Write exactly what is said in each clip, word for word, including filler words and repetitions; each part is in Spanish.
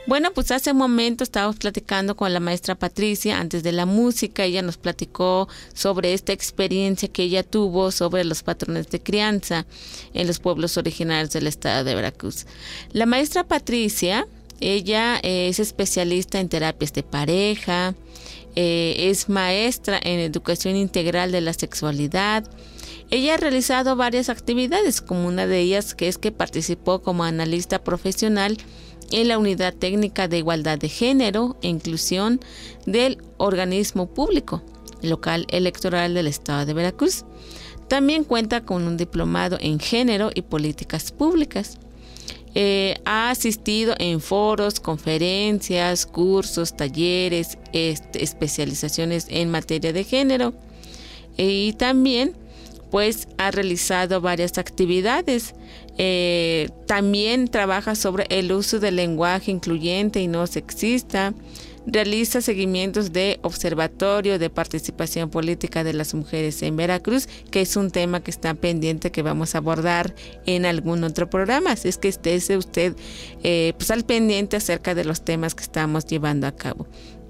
Bueno, pues hace un momento estábamos platicando con la maestra Patricia antes de la música. Ella nos platicó sobre esta experiencia que ella tuvo sobre los patrones de crianza en los pueblos originarios del estado de Veracruz. La maestra Patricia, ella eh, es especialista en terapias de pareja, eh, es maestra en educación integral de la sexualidad. Ella ha realizado varias actividades, como una de ellas que es que participó como analista profesional en la Unidad Técnica de Igualdad de Género e Inclusión del Organismo Público Local Electoral del Estado de Veracruz. También cuenta con un diplomado en Género y Políticas Públicas. Eh, ha asistido en foros, conferencias, cursos, talleres, este, especializaciones en materia de género. Y también pues ha realizado varias actividades. Eh, también trabaja sobre el uso del lenguaje incluyente y no sexista. Realiza seguimientos de observatorio de participación política de las mujeres en Veracruz, que es un tema que está pendiente que vamos a abordar en algún otro programa. Así es que esté usted eh, pues al pendiente acerca de los temas que estamos llevando a cabo.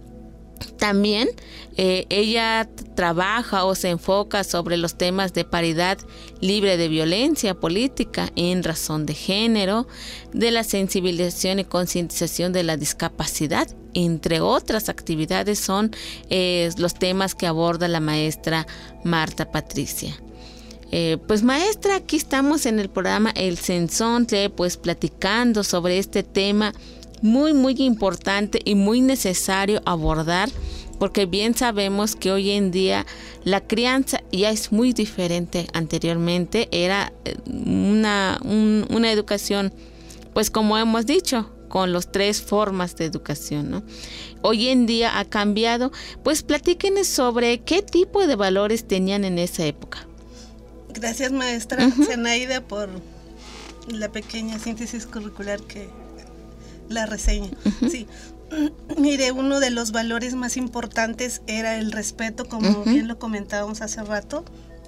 También eh, ella trabaja o se enfoca sobre los temas de paridad libre de violencia política en razón de género, de la sensibilización y concientización de la discapacidad, entre otras actividades son eh, los temas que aborda la maestra Marta Patricia. Eh, pues maestra, aquí estamos en el programa El Sensontle, pues platicando sobre este tema muy muy importante y muy necesario abordar, porque bien sabemos que hoy en día la crianza ya es muy diferente. Anteriormente era una, un, una educación, pues como hemos dicho, con las tres formas de educación, ¿no? Hoy en día ha cambiado. Pues platíquenos sobre qué tipo de valores tenían en esa época. Gracias, maestra uh-huh. Zenaida, por la pequeña síntesis curricular que la reseña. Uh-huh. Sí, mire, uno de los valores más importantes era el respeto, como uh-huh. bien lo comentábamos hace rato.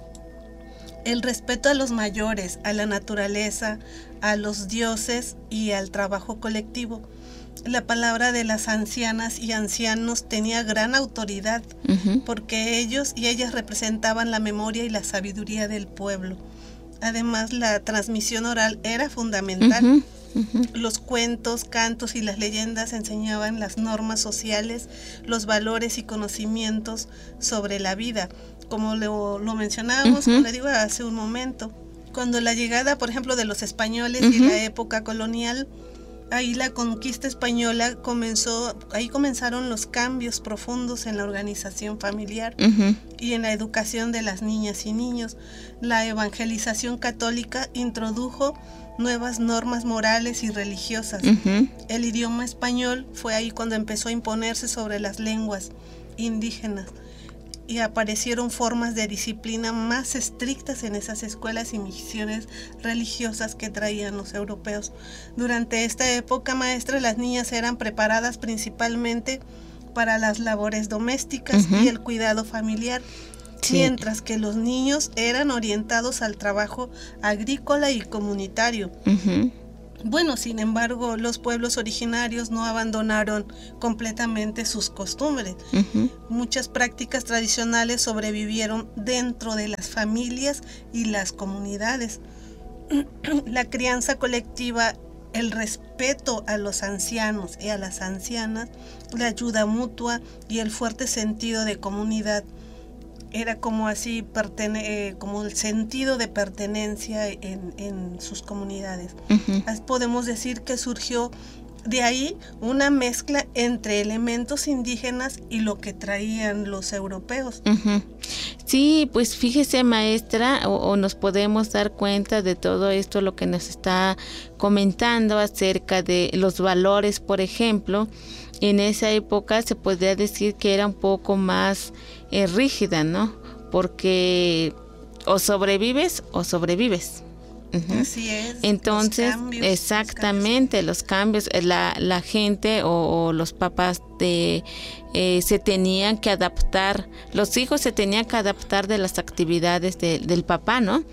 El respeto a los mayores, a la naturaleza, a los dioses y al trabajo colectivo. La palabra de las ancianas y ancianos tenía gran autoridad, uh-huh. porque ellos y ellas representaban la memoria y la sabiduría del pueblo. Además, la transmisión oral era fundamental. Uh-huh. Uh-huh. Los cuentos, cantos y las leyendas enseñaban las normas sociales, los valores y conocimientos sobre la vida, como lo, lo mencionábamos, uh-huh. como le digo hace un momento. Cuando la llegada, por ejemplo, de los españoles uh-huh. y la época colonial, ahí la conquista española comenzó, ahí comenzaron los cambios profundos en la organización familiar uh-huh. y en la educación de las niñas y niños. La evangelización católica introdujo nuevas normas morales y religiosas. Uh-huh. El idioma español fue ahí cuando empezó a imponerse sobre las lenguas indígenas y aparecieron formas de disciplina más estrictas en esas escuelas y misiones religiosas que traían los europeos. Durante esta época, maestra, las niñas eran preparadas principalmente para las labores domésticas uh-huh. y el cuidado familiar. Sí. Mientras que los niños eran orientados al trabajo agrícola y comunitario. Uh-huh. Bueno, sin embargo, los pueblos originarios no abandonaron completamente sus costumbres. Uh-huh. Muchas prácticas tradicionales sobrevivieron dentro de las familias y las comunidades. La crianza colectiva, el respeto a los ancianos y a las ancianas, la ayuda mutua y el fuerte sentido de comunidad era como así, pertene- eh, como el sentido de pertenencia en, en sus comunidades. Uh-huh. Podemos decir que surgió de ahí una mezcla entre elementos indígenas y lo que traían los europeos. Uh-huh. Sí, pues fíjese, maestra, o, o nos podemos dar cuenta de todo esto, lo que nos está comentando acerca de los valores, por ejemplo. En esa época se podría decir que era un poco más eh, rígida, ¿no? Porque o sobrevives o sobrevives. Uh-huh. Así es. Entonces, los cambios, exactamente, los cambios, los cambios la, la gente o, o los papás de, eh, se tenían que adaptar, los hijos se tenían que adaptar de las actividades de, del papá, ¿no?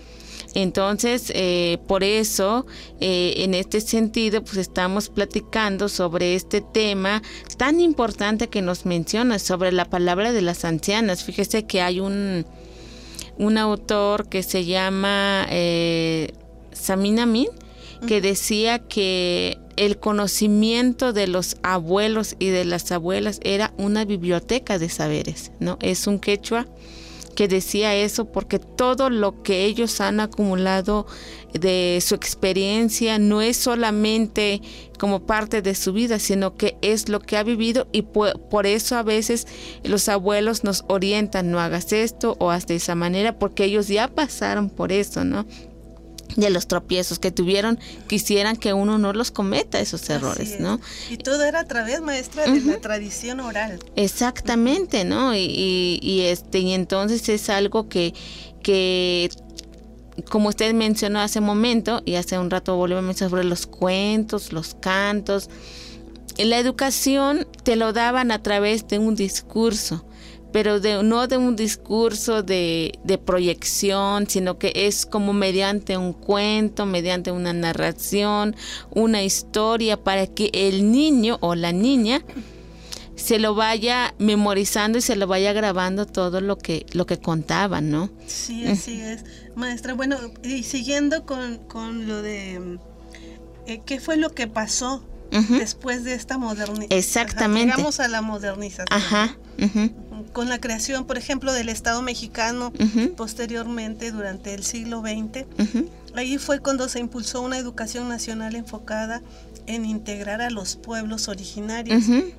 Entonces, eh, por eso, eh, en este sentido, pues estamos platicando sobre este tema tan importante que nos mencionas, sobre la palabra de las ancianas. Fíjese que hay un, un autor que se llama eh, Samin Amin, que decía que el conocimiento de los abuelos y de las abuelas era una biblioteca de saberes, ¿no? Es un quechua que decía eso porque todo lo que ellos han acumulado de su experiencia no es solamente como parte de su vida, sino que es lo que ha vivido, y por, por eso a veces los abuelos nos orientan, no hagas esto o haz de esa manera, porque ellos ya pasaron por eso, ¿no? De los tropiezos que tuvieron, quisieran que uno no los cometa esos errores, ¿no? Y todo era a través, maestra, de uh-huh. la tradición oral. Exactamente, ¿no? Y, y, y este y entonces es algo que, que como usted mencionó hace un momento, y hace un rato volvemos a mencionar sobre los cuentos, los cantos, la educación te lo daban a través de un discurso, pero de, no de un discurso de, de proyección, sino que es como mediante un cuento, mediante una narración, una historia, para que el niño o la niña se lo vaya memorizando y se lo vaya grabando todo lo que lo que contaban, ¿no? Sí, así es, maestra. Bueno, y siguiendo con, con lo de eh, ¿qué fue lo que pasó uh-huh. después de esta modernización? Exactamente. Ajá, llegamos a la modernización. Ajá. Uh-huh. Con la creación, por ejemplo, del Estado mexicano, uh-huh. posteriormente, durante el siglo veinte, uh-huh. ahí fue cuando se impulsó una educación nacional enfocada en integrar a los pueblos originarios uh-huh.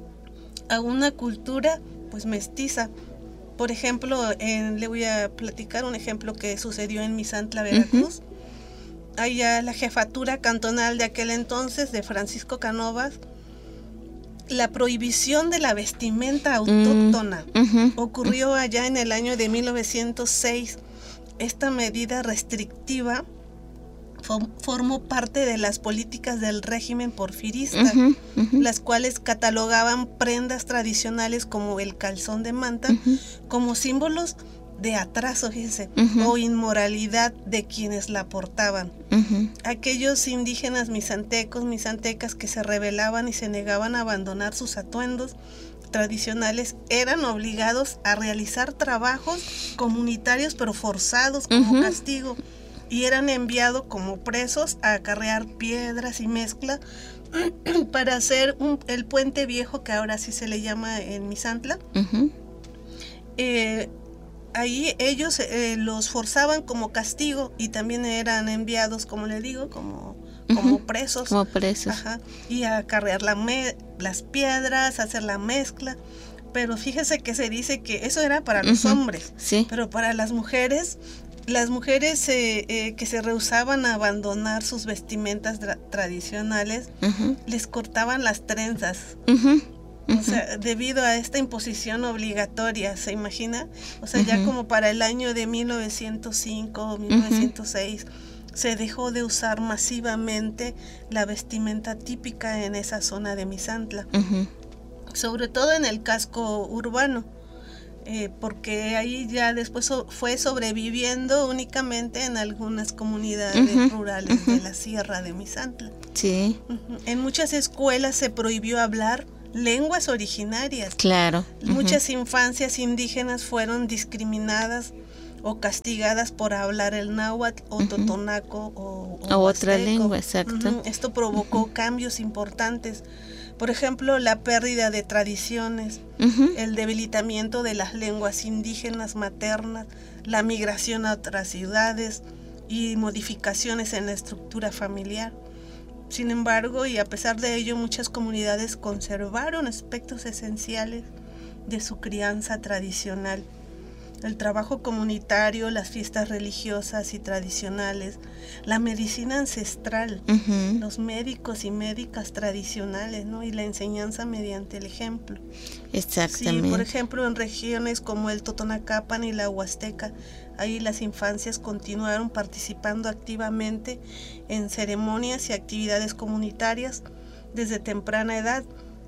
a una cultura pues mestiza. Por ejemplo, en, le voy a platicar un ejemplo que sucedió en Misantla, Veracruz. Uh-huh. Allá la jefatura cantonal de aquel entonces, de Francisco Cánovas, la prohibición de la vestimenta autóctona mm, uh-huh, ocurrió allá en el año de mil novecientos seis. Esta medida restrictiva form, formó parte de las políticas del régimen porfirista, uh-huh, uh-huh. las cuales catalogaban prendas tradicionales como el calzón de manta uh-huh. como símbolos de atraso, fíjense, uh-huh. o inmoralidad de quienes la portaban. Uh-huh. Aquellos indígenas misantecos, misantecas que se rebelaban y se negaban a abandonar sus atuendos tradicionales eran obligados a realizar trabajos comunitarios pero forzados como uh-huh. castigo, y eran enviados como presos a acarrear piedras y mezcla para hacer un, el puente viejo, que ahora sí se le llama en Misantla. Uh-huh. Eh, Ahí ellos eh, los forzaban como castigo y también eran enviados, como le digo, como, uh-huh. como presos. Como presos. Ajá, y a cargar la me- las piedras, a hacer la mezcla. Pero fíjese que se dice que eso era para los uh-huh. hombres. Sí. Pero para las mujeres, las mujeres eh, eh, que se rehusaban a abandonar sus vestimentas tra- tradicionales, uh-huh. les cortaban las trenzas. Uh-huh. O sea, debido a esta imposición obligatoria, ¿se imagina? O sea, uh-huh. ya como para el año de mil novecientos cinco o mil novecientos seis uh-huh. se dejó de usar masivamente la vestimenta típica en esa zona de Misantla, uh-huh. sobre todo en el casco urbano, eh, porque ahí ya después so- fue sobreviviendo únicamente en algunas comunidades uh-huh. rurales uh-huh. de la sierra de Misantla. Sí. Uh-huh. En muchas escuelas se prohibió hablar lenguas originarias. Claro. Uh-huh. Muchas infancias indígenas fueron discriminadas o castigadas por hablar el náhuatl o uh-huh. totonaco o, o, o otra lengua, exacto. Uh-huh. Esto provocó uh-huh. cambios importantes. Por ejemplo, la pérdida de tradiciones, uh-huh. el debilitamiento de las lenguas indígenas maternas, la migración a otras ciudades y modificaciones en la estructura familiar. Sin embargo, y a pesar de ello, muchas comunidades conservaron aspectos esenciales de su crianza tradicional. El trabajo comunitario, las fiestas religiosas y tradicionales, la medicina ancestral, uh-huh. los médicos y médicas tradicionales, ¿no? Y la enseñanza mediante el ejemplo. Exactamente. Sí, por ejemplo, en regiones como el Totonacapan y la Huasteca, ahí las infancias continuaron participando activamente en ceremonias y actividades comunitarias desde temprana edad,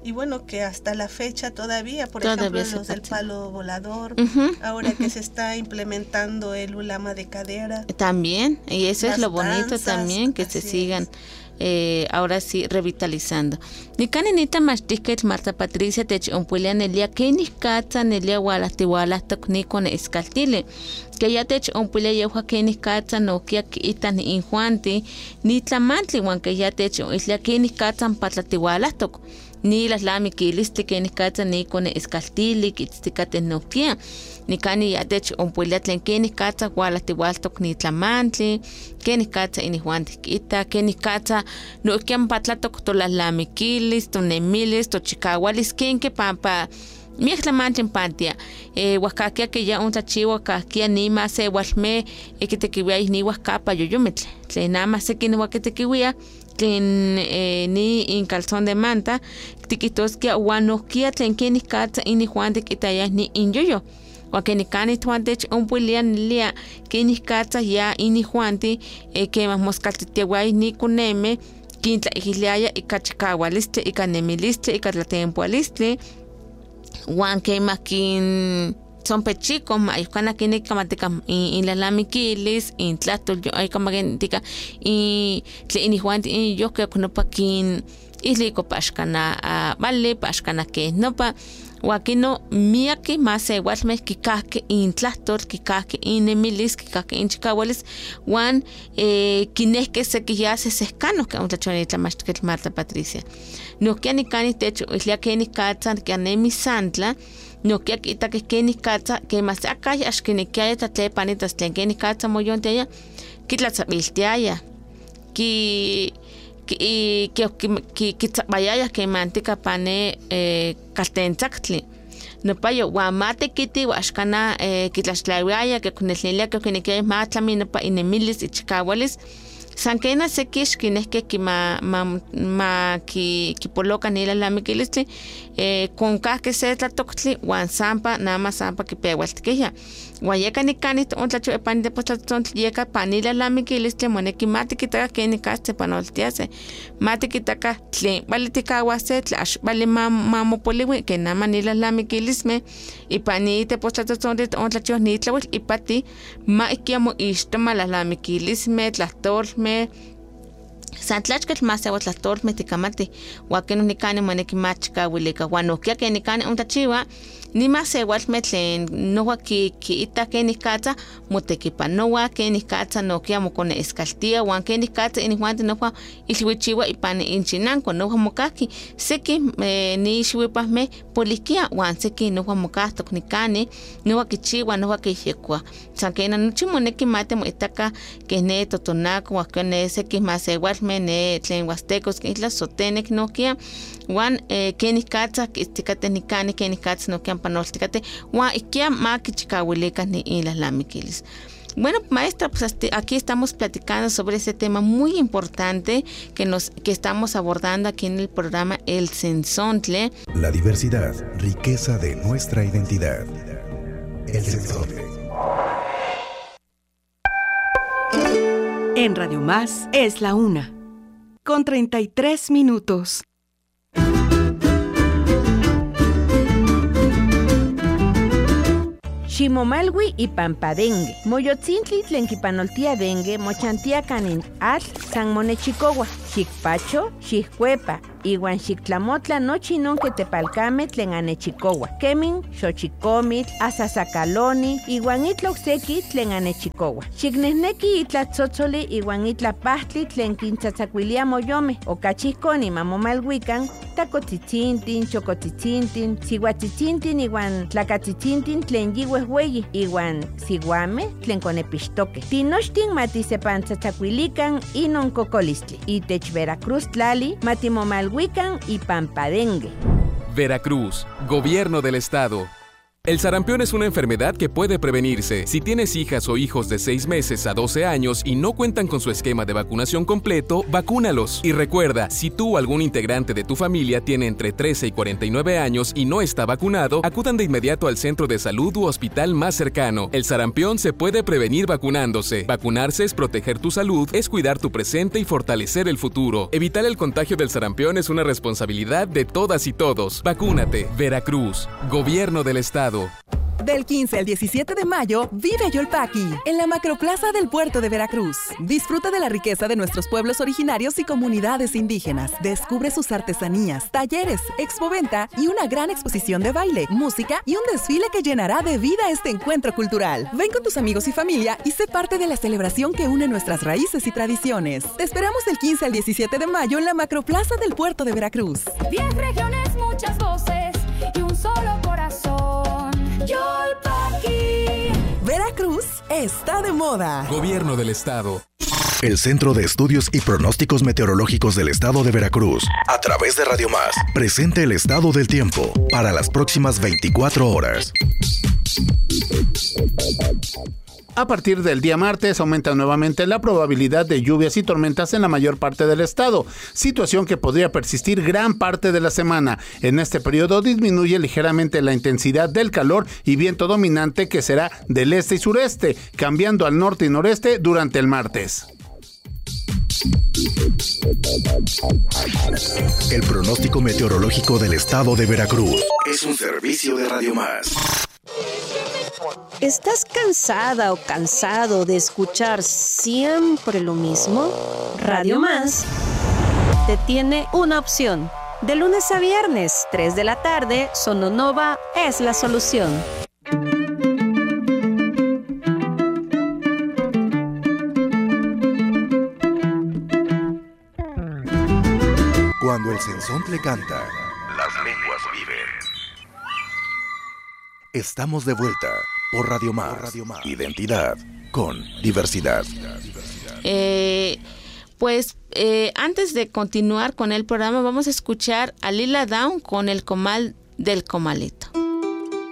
y bueno, que hasta la fecha todavía, por todavía ejemplo, los del palo volador, uh-huh. ahora que se está implementando el ulama de cadera. También, y eso es lo bonito danzas, también, que se sigan eh, ahora sí revitalizando. Ni caninita más ticket Marta Patricia te chompulia nelia que ni cata nelia wala tiwala tokni con escaltile que ya te chompulia yewa que ni cata no que ita ni injuante ni tlamantli wan que ya te isla que ni cata patla tiwala tok ni las lami que liste que ni cata ni con escaltile que tisticate no que ni cani ya te chompulia tlen que ni cata wala tiwala tok ni tlamantli que ni cata ni juante ita que ni cata no que patla tok tolas lami que listo nemiles to chicahualis ken que pampa mi exclamante pantia eh huacaquia que ya un tachiwa caquia ni más se huasme e que te kiwia ni huacapa yo yo metle le nada más se que no que te kiwia que ni en calzón de manta tiquitos que guano que ten que ni cata ni juan de que taya ni in yo yo que ni cani tuantech un pulian lia que ni cata ya ni juanti e que más moscaltiteguay ni kuneme quinta igileaya y cachicahualiste y canemiliste y catlatempualiste wan que maquin son pechicos mayucana que ni camatica y la lamiquilis y tlato yo hay camagentica y le ni juan y yo que no pa quin islico pascana vale pascana que no pa Wakino miaki más igual me kikake in tlastor kikake in emilis kikake in chicahualis wan eh kineske se que ya se sescano que un tachonita más que Marta Patricia no que ni cani techo islia que ni katsa que anemi santla no que kita que que ni katsa que más acá ya que ni que haya tate panitas que ni katsa moyonte ya kitlatsabiltiaya ki que que que que vaya que mantica pane eh caltenzactli no payo guamate kiti washkana eh kitlaxtlawaya que con el nilia que ni que matlami no pa inemilis y chicahualis sankena sekish kineske ki ma ma ma ki ki poloca ni la lamiquilistli eh con ka que se tlatoctli wan sampa nada más sampa que pewaltkeya guayeka ni canit on tlacho e pan de postatón yeka panila lamiquilistli moneki mati kitaka que ni caste panoltiase mati kitaka tle vale tikawase tlash vale mamo poliwi que nada manila lamiquilisme y panite postatón de on tlacho ni tlawil y pati ma ikiamo istoma la lamiquilisme tlator me santlachkal más agua tlastor me ticamate huaqueno ni cane maneki machka huilica guanoquia que ni cane un tachiva ni más igual metlen no aquí que ita que ni cata motequipa no wa que ni cata no que amo con escaltía wan que ni cata ni guante no wa iswichiwa y pan inchinanco no wa mokaki sé que ni iswipa me poliquia wan sé que no wa mokasto ni cane no wa kichiwa no wa que yekwa sanquena no chimoneki mate mo itaka que ne totonaco wa que ne sé que más igual me ne tlen huastecos que isla sotenek no que wan que ni cata que isticate ni cane que ni cata no que panolticate wa ikia makichikahuilica ni in las lamiquilis. Bueno, maestra, pues aquí estamos platicando sobre ese tema muy importante que nos que estamos abordando aquí en el programa El Sensontle. La diversidad, riqueza de nuestra identidad. El Sensontle. En Radio Más es la una, con treinta y tres minutos. Ximomalwi y Pampadengue. Moyotzintli tlen kipanoltia dengue mochantia canin atl san monechicowa. Xicpacho, xiccuepa. Iwan xictlamotla nochi non que tepalcame tlen anechicowa. Kemin, xochicomitl, asasacaloni, iwan itlocseki tlen anechicowa. Xicnehneki itlatzotzoli iwan itlapahtli tlen kintzatzacuilia moyome. Okachihconi mamomalhuican, tacotzitzintin, chocotzitzintin, sihuatzitzintin iwan tlacatzitzintin tlen yihuehhueyi, iwan sihuame tlen conepixtoque. Tinochtin matisepantzatzacuilican inon cocolistli. Itech Veracruz tlali matimomalhuican y Pampadengue. Veracruz, Gobierno del Estado. El sarampión es una enfermedad que puede prevenirse. Si tienes hijas o hijos de seis meses a doce años y no cuentan con su esquema de vacunación completo, vacúnalos. Y recuerda, si tú o algún integrante de tu familia tiene entre trece y cuarenta y nueve años y no está vacunado, acudan de inmediato al centro de salud u hospital más cercano. El sarampión se puede prevenir vacunándose. Vacunarse es proteger tu salud, es cuidar tu presente y fortalecer el futuro. Evitar el contagio del sarampión es una responsabilidad de todas y todos. Vacúnate. Veracruz. Gobierno del Estado. Del quince al diecisiete de mayo, vive Yolpaqui, en la Macroplaza del Puerto de Veracruz. Disfruta de la riqueza de nuestros pueblos originarios y comunidades indígenas. Descubre sus artesanías, talleres, expoventa y una gran exposición de baile, música y un desfile que llenará de vida este encuentro cultural. Ven con tus amigos y familia y sé parte de la celebración que une nuestras raíces y tradiciones. Te esperamos del quince al diecisiete de mayo en la Macroplaza del Puerto de Veracruz. Diez regiones, muchas voces y un solo corazón. Yolpaqui. Veracruz está de moda. Gobierno del Estado. El Centro de Estudios y Pronósticos Meteorológicos del Estado de Veracruz, a través de Radio Más, presenta el estado del tiempo para las próximas veinticuatro horas. A partir del día martes aumenta nuevamente la probabilidad de lluvias y tormentas en la mayor parte del estado, situación que podría persistir gran parte de la semana. En este periodo disminuye ligeramente la intensidad del calor y viento dominante que será del este y sureste, cambiando al norte y noreste durante el martes. El pronóstico meteorológico del Estado de Veracruz es un servicio de Radio Más. ¿Estás cansada o cansado de escuchar siempre lo mismo? Radio Más te tiene una opción. De lunes a viernes, tres de la tarde, Sononova es la solución. Cuando el sensontle canta, las lenguas viven. Estamos de vuelta por Radio Más. Identidad con diversidad. Eh, pues eh, antes de continuar con el programa, vamos a escuchar a Lila Down con el comal del comalito.